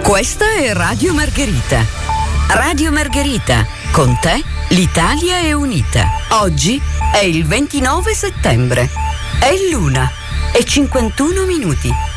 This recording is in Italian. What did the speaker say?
Questa è Radio Margherita. Radio Margherita, con te l'Italia è unita. Oggi è il 29 settembre. È l'una e 51 minuti.